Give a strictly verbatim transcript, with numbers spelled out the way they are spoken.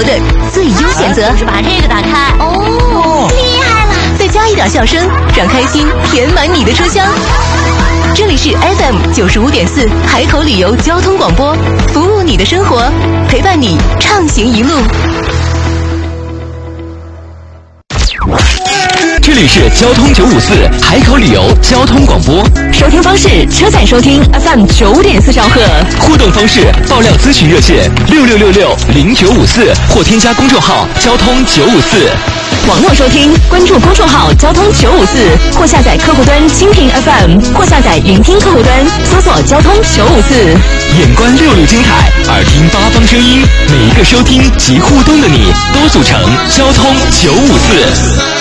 活的最优选择。 把这个打开。 哦， 厉害了！ 再加一点笑声，让开心填满你的车厢。这里是 F M 九十五点四海口旅游交通广播，服务你的生活，陪伴你畅行一路。 这里是交通九五四海口旅游交通广播， 收听方式：车载收听 F M 九五点四兆赫， 互动方式：爆料咨询热线六六六六零九五四或添加公众号交通九五四。 网络收听，关注公众号交通九五四，或下载客户端蜻蜓 F M， 或下载云听客户端，搜索交通九五四。 眼观六路精彩，耳听八方声音，每一个收听及互动的你，都组成交通九五四。